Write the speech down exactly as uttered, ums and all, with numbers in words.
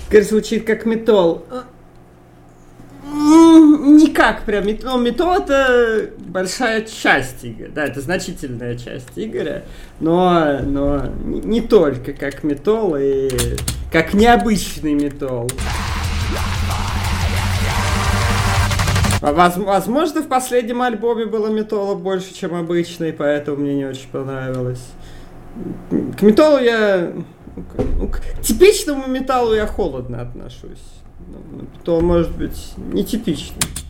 Игорь звучит как металл. Никак прям. Металл, металл это большая часть Игоря. Да, это значительная часть Игоря. Но, но не только как металл и как необычный металл. Возможно, в последнем альбоме было металла больше, чем обычно, и поэтому мне не очень понравилось. К металлу я... Ну, к типичному металлу я холодно отношусь. То, может быть, нетипичный.